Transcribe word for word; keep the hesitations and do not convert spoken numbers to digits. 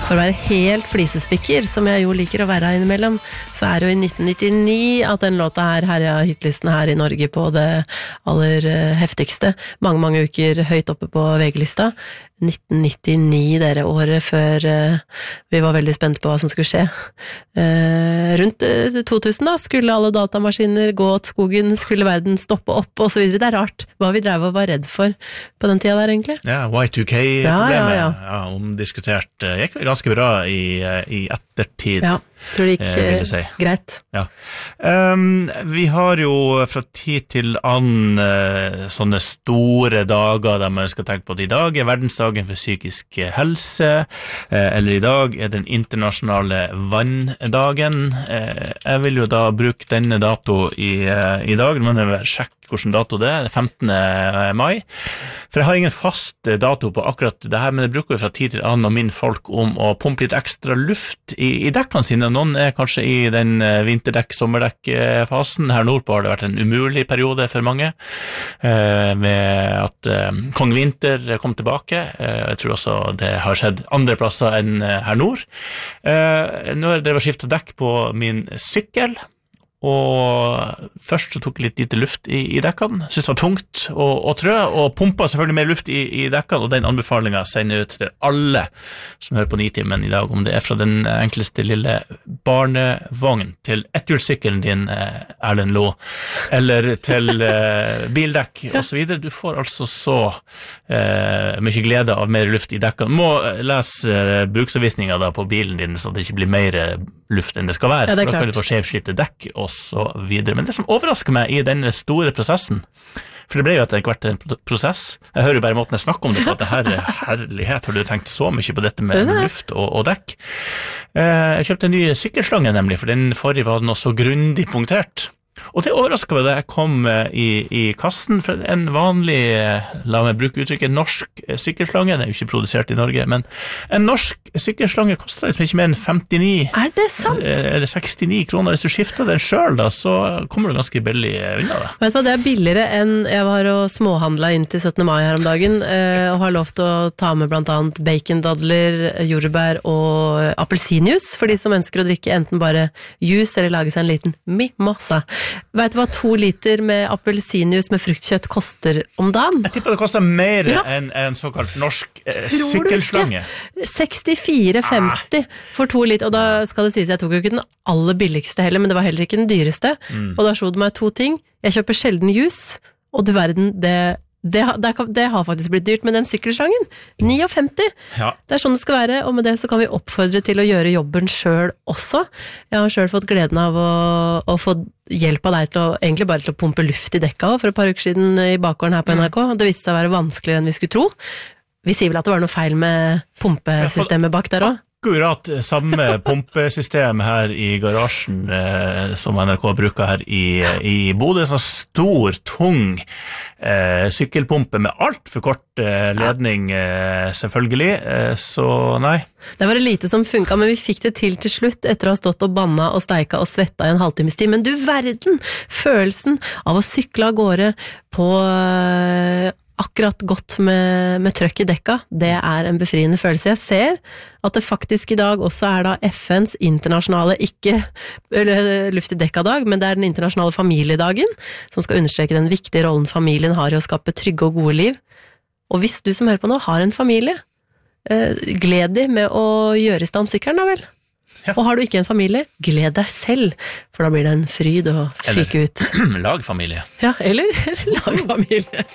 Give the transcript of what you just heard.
For å være helt flisespikker, som jeg jo liker å være innimellom, så er det jo i nitten nittini at den låta her herja hitlisten her i Norge på det aller heftigste. Mange, mange uker høyt oppe på V G-lista. nitten nittini, dere, året før uh, vi var veldig spent på hva som skulle skje. Uh, rundt uh, to tusen da, skulle alle datamaskiner gå åt skogen, skulle verden stoppe opp, og så videre. Det er rart hva vi drev og var redd for på den tida der, egentlig. Ja, Y to K-problemet, ja, ja, ja. ja, omdiskutert, uh, gikk ganske bra i, uh, i ettertid. Ja, tror det gikk uh, si. greit. Ja. Um, vi har jo fra tid til annen uh, sånne store dager der man skal tenke på det. I dag er verdensdagen for psykisk helse, eller i dag er den internasjonale vanndagen. Jeg vil jo da bruke denne dato i, i dag, men jeg vil sjekke hvilken dato det er, femtende mai. For jeg har ingen fast dato på akkurat det her, men jeg bruker jo fra tid til annen å minne folk om å pumpe litt ekstra luft i, i dekkene sine. Noen er kanskje i den vinterdekk-sommerdekk-fasen. Her nordpå har det vært en umulig periode for mange, med at Kong Vinter kom tilbake. Jeg tror også det har skjedd andre plasser enn her nord. Nå er det å skifte dekk på min sykkel, og først så tok jeg litt lite luft i, i dekkene, synes det var tungt og, og trø, og pumpet selvfølgelig mer luft i, i dekkene, og den anbefalingen sender ut til alle som hører på Nitimen i dag, om det er fra den enkleste lille barnevogn til etthjulssykkelen din, Erlend Lo, eller til uh, bildekk og så videre. Du får altså så uh, mye glede av mer luft i dekkene. Må lese uh, bruksanvisninger da på bilen din, så det ikke blir mer luft enn det skal være, ja, det for da kan du få skjevslitte dekk og så videre. Men det som overrasker meg i denne store prosessen, for det ble jo etter hvert en prosess, jeg hører jo bare måten jeg snakker om det på, at det her er herlighet, har du tenkt så mye på dette med luft og, og dekk. Jeg kjøpte en ny sykkelslange nemlig, for den forrige var den også grundig punktert. Og det overrasket meg da jeg kom i, i kassen, for en vanlig, la meg bruke uttrykket, norsk sykkelslange, den er jo ikke produsert i Norge, men en norsk sykkelslange koster liksom ikke mer enn femtini, er det sant? Eller sekstini kroner. Hvis du skifter den selv da, så kommer du ganske billig unna det. Vet du hva, det er billigere enn jeg var og småhandlet inn til syttende mai her om dagen, og har lov til å ta med blant annet bacondadler, jordbær og appelsinjuice, for de som ønsker å drikke enten bare juice eller lage seg en liten mimosa. Vet du hva to liter med appelsinjuice med fruktkjøtt koster om dagen? Jeg tipper det koster mer ja. enn en såkalt norsk eh, sykkelslange. sekstifire femti for to liter, og da skal det sies, jeg tok jo ikke den aller billigste heller, men det var heller ikke den dyreste, mm. og da slo det meg to ting. Jeg kjøper sjelden juice, og du verden, det... Det, det, det har faktisk blitt dyrt med den sykkelslangen. femtini. Ja. Det er sånn det skal være, og med det så kan vi oppfordre til å gjøre jobben selv også. Jeg har selv fått gleden av å, å få hjelp av deg til å, egentlig bare til å pumpe luft i dekka for et par uker siden i bakgården her på N R K. Det viste seg å være vanskeligere enn vi skulle tro. Vi sier vel at det var noe feil med pumpesystemet bak der også? Akkurat samme pumpesystem her i garasjen eh, som N R K bruker her i, i Bodø. Sånn stor, tung eh, sykkelpumpe med alt for kort eh, ledning, eh, selvfølgelig. Eh, så nei. Det var det lite som funket, men vi fikk det til til slutt etter å ha stått og banna og steika og svetta i en halvtimes tid. Men du verden, følelsen av å sykle av gårde på... Eh, akkurat godt med, med trøkk i dekka, det er en befriende følelse. Jeg ser at det faktisk i dag også er da F N's internasjonale, ikke luft i dekka-dag, men det er den internasjonale familiedagen, som skal understreke den viktige rollen familien har i å skape trygge og gode liv. Og hvis du som hører på nå har en familie, eh, gled deg med å gjøre i stand sykkelen da vel. Ja. Og har du ikke en familie, gled deg selv, for da blir det en fryd å fyke ut. Eller lag familie. Ja, eller lag familie.